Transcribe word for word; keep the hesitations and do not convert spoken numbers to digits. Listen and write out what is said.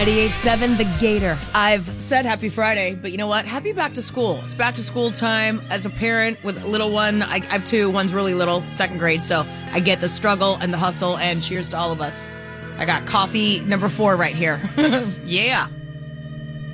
ninety-eight point seven The Gator. I've said happy Friday, but you know what? Happy back to school. It's back to school time. As a parent with a little one, I, I have two. One's really little, second grade, so I get the struggle and the hustle, and cheers to all of us. I got coffee number four right here. Yeah.